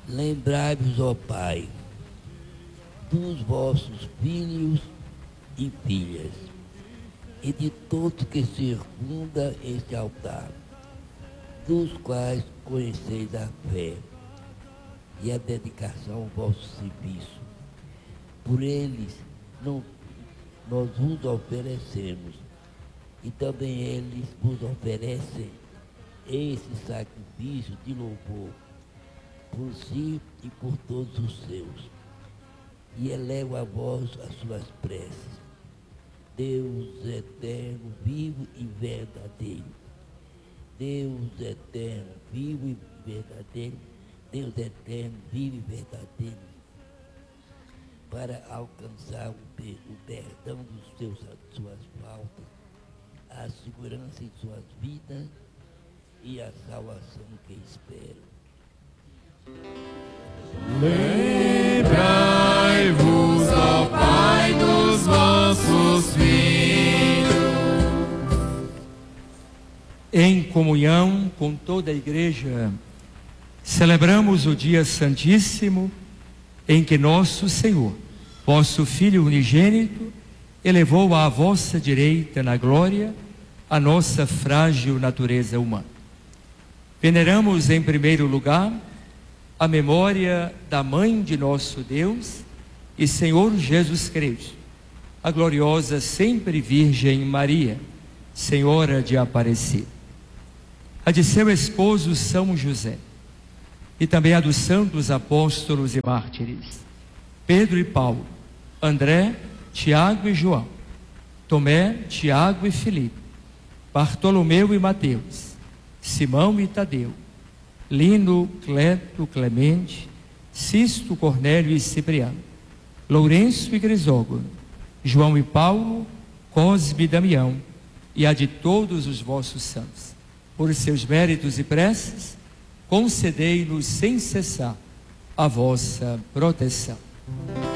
Lembrai-vos, ó Pai, dos vossos filhos e filhas, e de todos que circunda este altar, dos quais conheceis a fé e a dedicação ao vosso serviço. Por eles nós vos oferecemos, e também eles vos oferecem esse sacrifício de louvor, por si e por todos os seus, e elevo a vós as suas preces. Deus eterno, vivo e verdadeiro. Deus eterno, vivo e verdadeiro. Deus eterno, vivo e verdadeiro. Para alcançar o perdão das suas faltas, a segurança em suas vidas e a salvação que esperam. Lembrai-vos, ó Pai, dos vossos filhos. Em comunhão com toda a Igreja, celebramos o dia santíssimo em que nosso Senhor, vosso Filho unigênito, elevou à vossa direita na glória a nossa frágil natureza humana. Veneramos em primeiro lugar a memória da Mãe de nosso Deus e Senhor Jesus Cristo, a gloriosa sempre Virgem Maria, Senhora de Aparecida, a de seu esposo São José, e também a dos santos apóstolos e mártires, Pedro e Paulo, André, Tiago e João, Tomé, Tiago e Filipe, Bartolomeu e Mateus, Simão e Tadeu, Lino, Cleto, Clemente, Sisto, Cornélio e Cipriano, Lourenço e Crisógono, João e Paulo, Cosme e Damião, e a de todos os vossos santos. Por seus méritos e preces, concedei-nos sem cessar a vossa proteção.